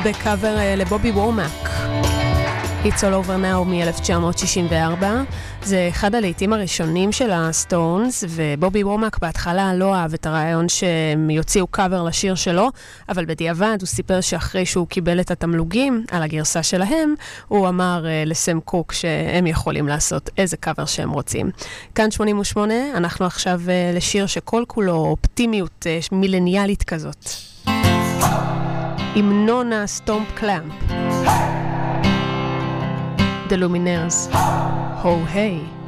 בקאבר לבובי וורמק. It's All Over Now מ-1964. זה אחד הלעיתים הראשונים של הסטונס, ובובי וורמק בהתחלה לא אהב את הרעיון שהם יוציאו קאבר לשיר שלו, אבל בדיעבד הוא סיפר שאחרי שהוא קיבל את התמלוגים על הגרסה שלהם, הוא אמר לסם קוק שהם יכולים לעשות איזה קאבר שהם רוצים. כאן 88, אנחנו עכשיו לשיר שכל כולו אופטימיות מילניאלית כזאת. עם נונה סטומפ קלאמפ. The Lumineers. Ho hey.